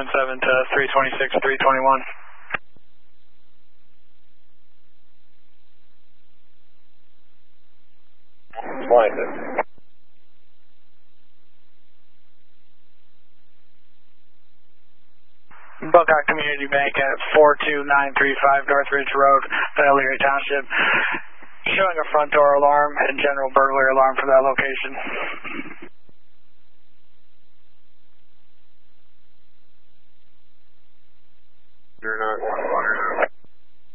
217 to 326, 321. Buckeye Community Bank at 42935 Northridge Road, Leary Township. Showing a front door alarm and general burglary alarm for that location.